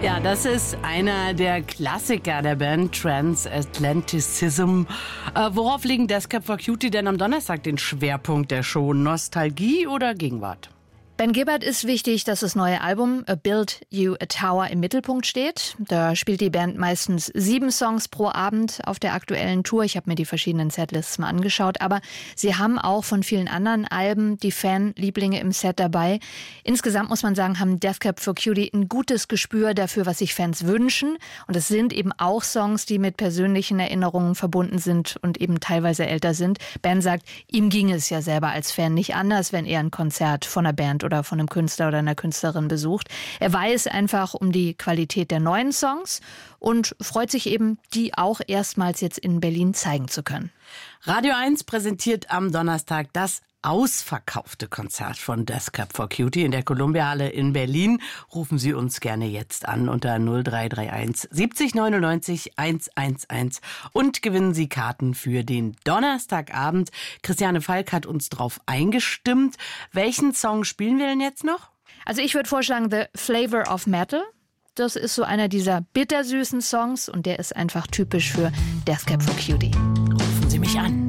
Ja, das ist einer der Klassiker der Band Transatlanticism. Worauf legen Death Cab for Cutie denn am Donnerstag den Schwerpunkt der Show? Nostalgie oder Gegenwart? Ben Gibbard ist wichtig, dass das neue Album A Build You a Tower im Mittelpunkt steht. Da spielt die Band meistens 7 Songs pro Abend auf der aktuellen Tour. Ich habe mir die verschiedenen Setlists mal angeschaut. Aber sie haben auch von vielen anderen Alben die Fanlieblinge im Set dabei. Insgesamt muss man sagen, haben Death Cab for Cutie ein gutes Gespür dafür, was sich Fans wünschen. Und es sind eben auch Songs, die mit persönlichen Erinnerungen verbunden sind und eben teilweise älter sind. Ben sagt, ihm ging es ja selber als Fan nicht anders, wenn er ein Konzert von einer Band oder von einem Künstler oder einer Künstlerin besucht. Er weiß einfach um die Qualität der neuen Songs und freut sich eben, die auch erstmals jetzt in Berlin zeigen zu können. Radio 1 präsentiert am Donnerstag das ausverkaufte Konzert von Death Cab for Cutie in der Columbia-Halle in Berlin. Rufen Sie uns gerne jetzt an unter 0331 70 99 111 und gewinnen Sie Karten für den Donnerstagabend. Christiane Falk hat uns drauf eingestimmt. Welchen Song spielen wir denn jetzt noch? Also ich würde vorschlagen The Flavor of Metal. Das ist so einer dieser bittersüßen Songs und der ist einfach typisch für Death Cab for Cutie. Rufen Sie mich an.